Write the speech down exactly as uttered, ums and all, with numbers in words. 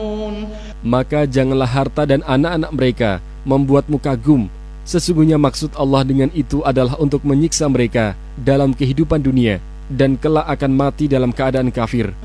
Maka janganlah harta dan anak-anak mereka membuatmu kagum. Sesungguhnya maksud Allah dengan itu adalah untuk menyiksa mereka dalam kehidupan dunia dan kelak akan mati dalam keadaan kafir.